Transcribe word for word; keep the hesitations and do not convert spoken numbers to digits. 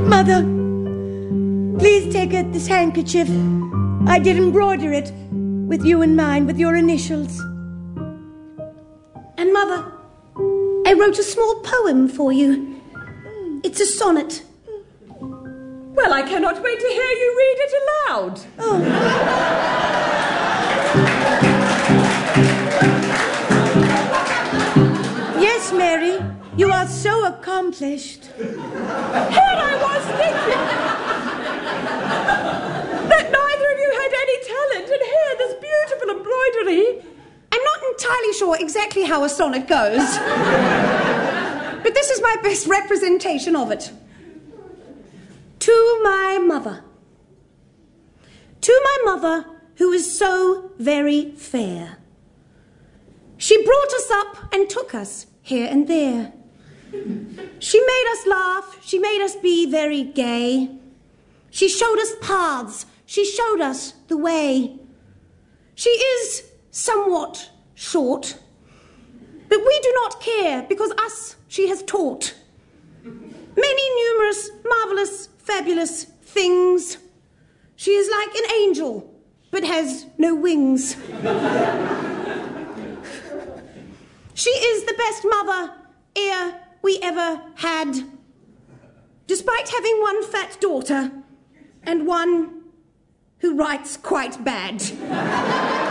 Mother, please take out this handkerchief. I did embroider it with you in mind, with your initials. And Mother, I wrote a small poem for you. It's a sonnet. Well, I cannot wait to hear you read it aloud. Oh. Yes, Mary, you are so accomplished. Here I was thinking that neither of you had any talent, and here this beautiful embroidery. I'm not entirely sure exactly how a sonnet goes, but this is my best representation of it. To my mother. To my mother, who is so very fair. She brought us up and took us here and there. She made us laugh, she made us be very gay. She showed us paths, she showed us the way. She is somewhat short, but we do not care, because us she has taught. Many numerous, marvellous, fabulous things. She is like an angel, but has no wings. She is the best mother ere we ever had, despite having one fat daughter and one who writes quite bad.